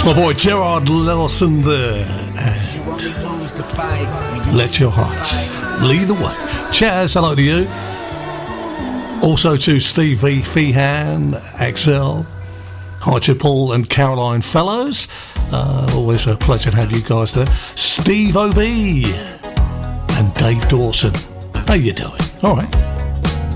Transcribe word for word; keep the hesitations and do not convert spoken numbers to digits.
My boy Gerard Lellison there. And Let Your Heart Lead the Way. Chaz, hello to you. Also to Stevie Feehan, Axel, hi to Paul and Caroline Fellows. Uh, always a pleasure to have you guys there. Steve O B and Dave Dawson. How you doing? All right.